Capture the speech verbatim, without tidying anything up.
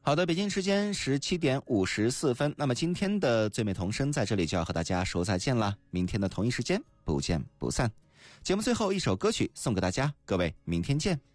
好的，北京时间十七点五十四分，那么今天的最美童声在这里就要和大家说再见了，明天的同一时间不见不散。节目最后一首歌曲送给大家，各位明天见。